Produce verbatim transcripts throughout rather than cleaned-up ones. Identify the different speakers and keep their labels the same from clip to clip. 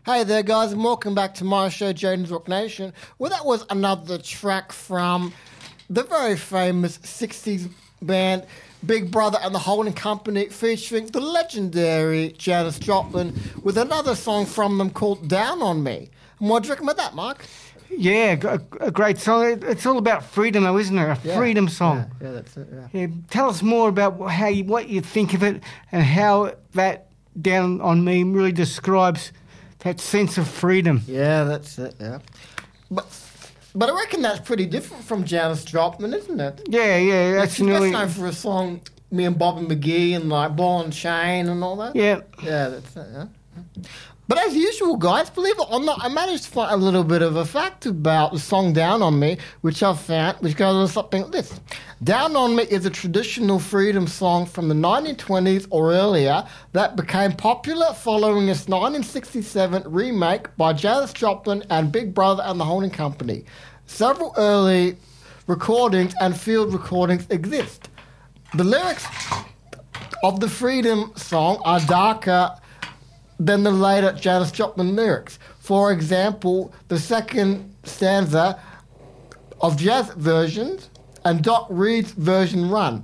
Speaker 1: Hey there, guys, and welcome back to my show, Jaden's Rock Nation. Well, that was another track from the very famous sixties band Big Brother and the Holding Company, featuring the legendary Janis Joplin, with another song from them called Down on Me. And what do you reckon about that, Mark?
Speaker 2: Yeah, a, a great song. It's all about freedom, though, isn't it? A
Speaker 1: Yeah.
Speaker 2: freedom song.
Speaker 1: Yeah, yeah, that's it, yeah.
Speaker 2: Yeah, tell us more about how you, what you think of it and how that Down on Me really describes that sense of freedom.
Speaker 1: Yeah, that's it, yeah. But but I reckon that's pretty different from Janis Joplin, isn't it?
Speaker 2: Yeah, yeah, that's
Speaker 1: She's
Speaker 2: nearly...
Speaker 1: best known for a song, Me and Bobby McGee, and like Ball and Chain and all that.
Speaker 2: Yeah.
Speaker 1: Yeah, that's it, yeah. But as usual, guys, believe it or not, I managed to find a little bit of a fact about the song Down on Me, which I've found, which goes on something like this. Down on Me is a traditional freedom song from the nineteen twenties or earlier that became popular following its nineteen sixty-seven remake by Janis Joplin and Big Brother and the Holding Company. Several early recordings and field recordings exist. The lyrics of the freedom song are darker than the later Janis Joplin lyrics. For example, the second stanza of jazz versions and Doc Reed's version run.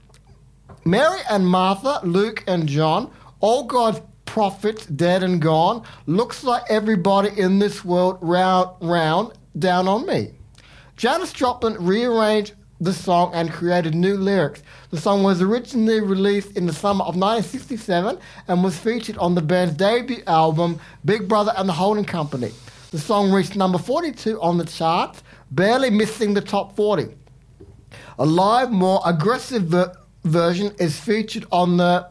Speaker 1: Mary and Martha, Luke and John, all God's prophets dead and gone, looks like everybody in this world round, round down on me. Janis Joplin rearranged the song and created new lyrics. The song was originally released in the summer of nineteen sixty-seven and was featured on the band's debut album, Big Brother and the Holding Company. The song reached number forty-two on the charts, barely missing the top forty. A live, more aggressive ver- version is featured on the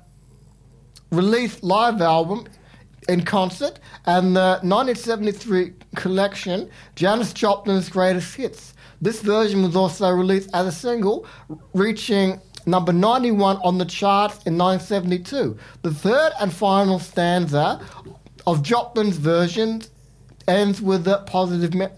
Speaker 1: released live album in concert and the nineteen seventy-three collection, Janis Joplin's Greatest Hits. This version was also released as a single, reaching number ninety-one on the charts in nineteen seventy-two. The third and final stanza of Joplin's version ends with a positive me-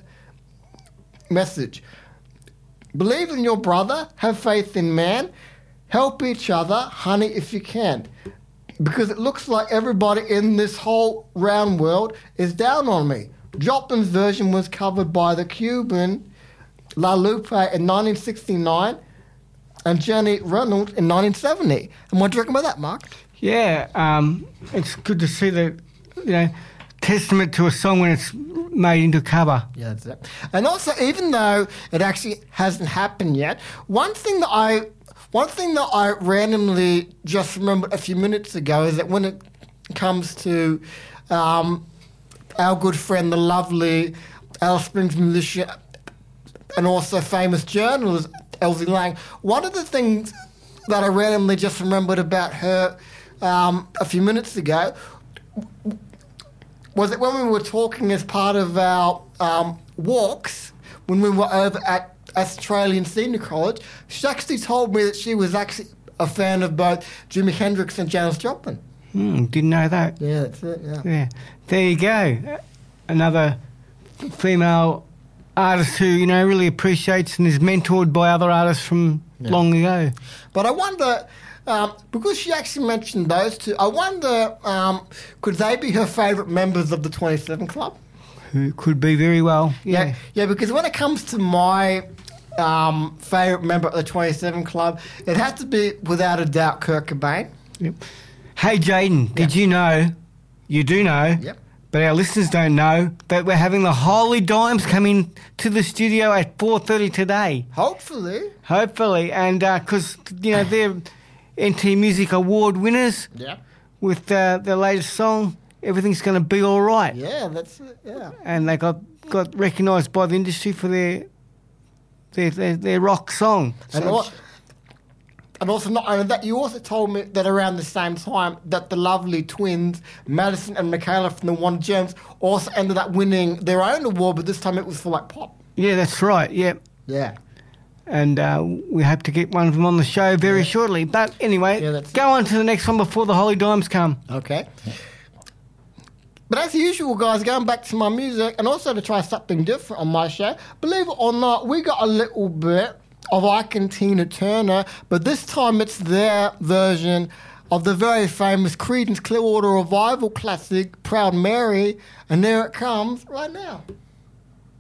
Speaker 1: message. Believe in your brother, have faith in man, help each other, honey, if you can. Because it looks like everybody in this whole round world is down on me. Joplin's version was covered by the Cuban La Lupe in nineteen sixty-nine and Jenny Reynolds in nineteen seventy. And what do you reckon about that, Mark?
Speaker 2: Yeah, um, it's good to see that, you know, testament to a song when it's made into cover.
Speaker 1: Yeah, that's it. And also, even though it actually hasn't happened yet, one thing that I one thing that I randomly just remembered a few minutes ago is that when it comes to um, our good friend, the lovely Alice Springs Militia, and also famous journalist Elsie Lang, one of the things that I randomly just remembered about her um, a few minutes ago was that when we were talking as part of our um, walks, when we were over at Australian Senior College, she actually told me that she was actually a fan of both Jimi Hendrix and Janis Joplin.
Speaker 2: Hmm, didn't know that.
Speaker 1: Yeah, that's it, yeah.
Speaker 2: Yeah, there you go. Another female artist who, you know, really appreciates and is mentored by other artists from
Speaker 1: Yeah.
Speaker 2: long ago.
Speaker 1: But I wonder, um, because she actually mentioned those two, I wonder, um, could they be her favourite members of the twenty-seven Club?
Speaker 2: Who could be very well. Yeah.
Speaker 1: Yeah, yeah, because when it comes to my um, favourite member of the twenty-seven Club, it has to be, without a doubt, Kurt Cobain.
Speaker 2: Yep. Hey, Jaden, did
Speaker 1: Yeah.
Speaker 2: you know, you do know,
Speaker 1: Yep.
Speaker 2: but our listeners don't know, that we're having the Holy Dimes come in to the studio at four thirty today.
Speaker 1: Hopefully.
Speaker 2: Hopefully. And because, you know, they're N T Music Award winners
Speaker 1: Yeah.
Speaker 2: with uh, their latest song, Everything's Going to Be All Right.
Speaker 1: Yeah, that's it, yeah.
Speaker 2: And they got, got recognised by the industry for their their, their, their rock song.
Speaker 1: And,
Speaker 2: So-
Speaker 1: al- and also, not only that, you also told me that around the same time that the lovely twins, Madison and Michaela from the One Gems, also ended up winning their own award, but this time it was for like pop.
Speaker 2: yeah, that's right, yeah.
Speaker 1: Yeah.
Speaker 2: And uh, we hope to get one of them on the show very
Speaker 1: Yeah.
Speaker 2: shortly. But anyway,
Speaker 1: Yeah, that's
Speaker 2: go on to the next one before the Holy Dimes come.
Speaker 1: Okay. But as usual, guys, going back to my music and also to try something different on my show, believe it or not, we got a little bit of Ike and Tina Turner, but this time it's their version of the very famous Creedence Clearwater Revival classic, Proud Mary, and there it comes right now.